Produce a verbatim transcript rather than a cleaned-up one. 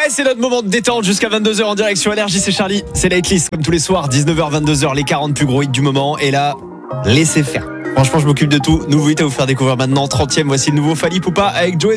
Ouais, c'est notre moment de détente jusqu'à vingt-deux heures en direction Énergie, c'est Charlie. C'est la hitlist comme tous les soirs, dix-neuf heures, vingt-deux heures, les quarante plus gros hits du moment. Et là, laissez faire. Franchement, je m'occupe de tout. Nouveau hit à vous faire découvrir maintenant. trentième, voici le nouveau Fally Poupa avec Joey.